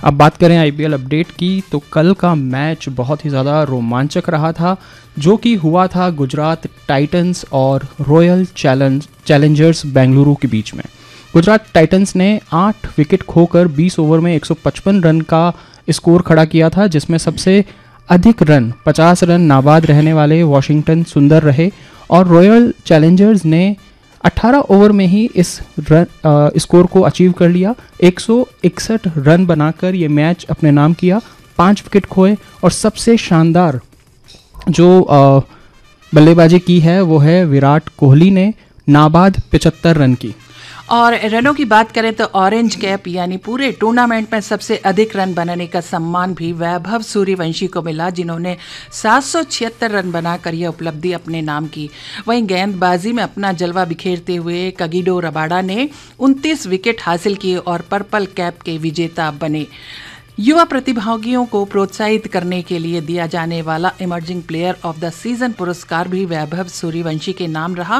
अब बात करें आईपीएल अपडेट की, तो कल का मैच बहुत ही ज़्यादा रोमांचक रहा था, जो कि हुआ था गुजरात टाइटंस और रॉयल चैलेंजर्स बेंगलुरु के बीच में। गुजरात टाइटंस ने 8 विकेट खोकर 20 ओवर में 155 रन का स्कोर खड़ा किया था, जिसमें सबसे अधिक रन 50 रन नाबाद रहने वाले वॉशिंगटन सुंदर रहे और रॉयल चैलेंजर्स ने 18 ओवर में ही इस स्कोर को अचीव कर लिया। 161 रन बनाकर ये मैच अपने नाम किया, 5 विकेट खोए और सबसे शानदार जो बल्लेबाजी की है वो है विराट कोहली ने, नाबाद 75 रन की। और रनों की बात करें तो ऑरेंज कैप यानी पूरे टूर्नामेंट में सबसे अधिक रन बनाने का सम्मान भी वैभव सूर्यवंशी को मिला, जिन्होंने 776 रन बनाकर यह उपलब्धि अपने नाम की। वहीं गेंदबाजी में अपना जलवा बिखेरते हुए कगिडो रबाडा ने 29 विकेट हासिल किए और पर्पल कैप के विजेता बने। युवा प्रतिभागियों को प्रोत्साहित करने के लिए दिया जाने वाला emerging player of the season पुरस्कार भी वैभव सूर्यवंशी के नाम रहा।